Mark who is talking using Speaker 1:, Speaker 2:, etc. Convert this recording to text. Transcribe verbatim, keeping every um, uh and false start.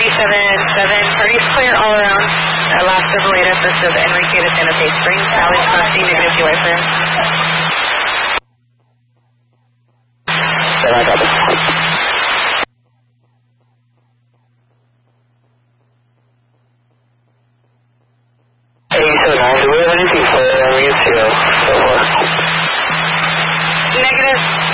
Speaker 1: three seven seven, parties clear all around. Uh, last Silverado, first of Enrique to Santa Fe Springs, Alex Foxy, negative Q I for.
Speaker 2: Then I got it. eighty-seven, do we have anything for Area two?
Speaker 1: Negative.